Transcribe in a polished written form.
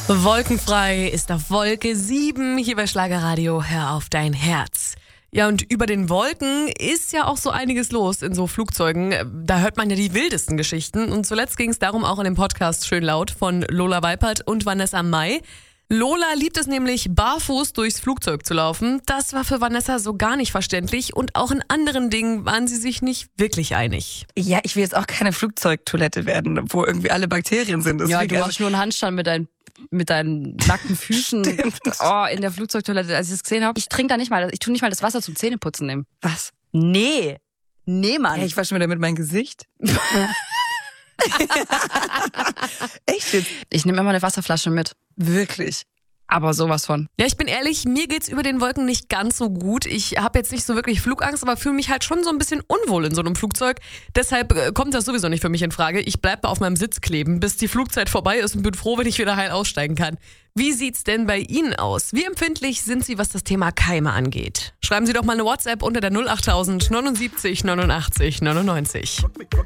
Wolkenfrei ist auf Wolke 7, hier bei Schlagerradio, hör auf dein Herz. Ja, und über den Wolken ist ja auch so einiges los in so Flugzeugen. Da hört man ja die wildesten Geschichten. Und zuletzt ging es darum auch in dem Podcast Schön laut von Lola Weipert und Vanessa Mai. Lola liebt es nämlich, barfuß durchs Flugzeug zu laufen. Das war für Vanessa so gar nicht verständlich. Und auch in anderen Dingen waren sie sich nicht wirklich einig. Ja, ich will jetzt auch keine Flugzeugtoilette werden, wo irgendwie alle Bakterien sind. Ja, du machst nur einen Handstand mit deinen nackten Füßen in der Flugzeugtoilette, als ich das gesehen habe. Ich tue nicht mal das Wasser zum Zähneputzen nehmen. Was? Nee, Mann. Ja, ich wasche mir damit mein Gesicht. Echt jetzt? Ich nehme immer eine Wasserflasche mit. Wirklich? Aber sowas von. Ja, ich bin ehrlich, mir geht's über den Wolken nicht ganz so gut. Ich habe jetzt nicht so wirklich Flugangst, aber fühle mich halt schon so ein bisschen unwohl in so einem Flugzeug. Deshalb kommt das sowieso nicht für mich in Frage. Ich bleibe auf meinem Sitz kleben, bis die Flugzeit vorbei ist und bin froh, wenn ich wieder heil aussteigen kann. Wie sieht's denn bei Ihnen aus? Wie empfindlich sind Sie, was das Thema Keime angeht? Schreiben Sie doch mal eine WhatsApp unter der 08000 79 89 99.